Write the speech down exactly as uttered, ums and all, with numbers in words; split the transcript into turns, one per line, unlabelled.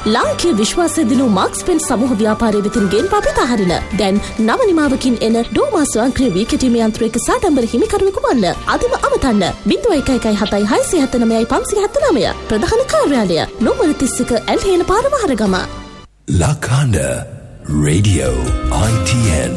ලාංකීය විශ්වාසය දිනු මාක්ස් පෙන් සමූහ ව්‍යාපාරයේ වෙතින් ගෙන් පාපිත හරින දැන් නව නිමාවකින් එන ඩෝමා ස්වයංක්‍රීය වී කැටීම යන්ත්‍රයක සාඩම්බර හිමිකරුවෙකු වන්න. අදම අමතන්න ज़ीरो एक एक एक सात छह सात नौ पाँच सात नौ ප්‍රධාන කාර්යාලය නෝමල තිස් එක ඇල්හේන පාර Maharagama.
Lakanda Radio I T N